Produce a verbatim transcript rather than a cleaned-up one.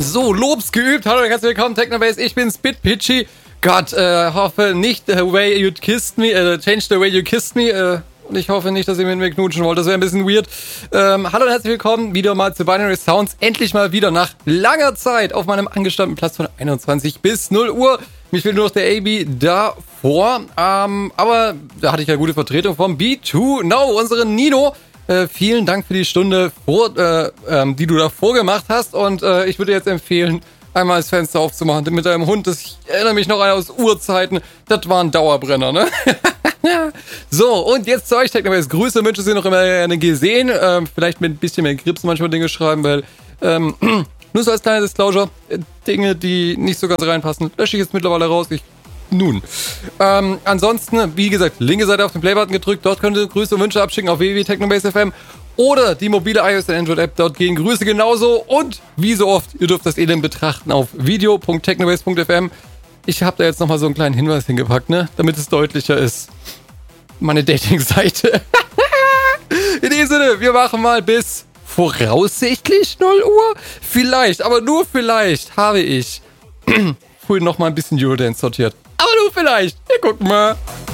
So, Lobs geübt. Hallo und herzlich willkommen, Technobase. Ich bin SpitPitchy. Gott, äh, hoffe nicht, the way you kissed me, äh, change the way you kissed me, äh, und ich hoffe nicht, dass ihr mit mir knutschen wollt. Das wäre ein bisschen weird. Ähm, hallo und herzlich willkommen wieder mal zu Binary Sounds. Endlich mal wieder nach langer Zeit auf meinem angestammten Platz von einundzwanzig bis null Uhr. Mich will nur noch der A B davor. Ähm, aber da hatte ich ja gute Vertretung vom B zwei Now, unseren Nino. Äh, vielen Dank für die Stunde, vor, äh, ähm, die du davor gemacht hast. Und äh, ich würde jetzt empfehlen, einmal das Fenster aufzumachen mit deinem Hund. Das, ich erinnere mich noch an aus Urzeiten. Das war ein Dauerbrenner, ne? So, und jetzt zu euch, Technobase. Grüße und Wünsche sind noch immer gerne gesehen. Ähm, vielleicht mit ein bisschen mehr Grips manchmal Dinge schreiben, weil ähm, nur so als kleines Disclosure, äh, Dinge, die nicht so ganz reinpassen, lösche ich jetzt mittlerweile raus. Ich Nun, ähm, ansonsten, wie gesagt, linke Seite auf den Playbutton gedrückt, dort könnt ihr Grüße und Wünsche abschicken auf w w w punkt technobase punkt f m oder die mobile iOS und Android-App, dort gehen Grüße genauso und wie so oft, ihr dürft das Elend betrachten auf video punkt technobase punkt f m. Ich habe da jetzt nochmal so einen kleinen Hinweis hingepackt, ne, damit es deutlicher ist. Meine Dating-Seite. In dem Sinne, wir machen mal bis voraussichtlich null Uhr. Vielleicht, aber nur vielleicht habe ich früher noch mal ein bisschen Eurodance sortiert. Aber nur vielleicht. Wir gucken mal.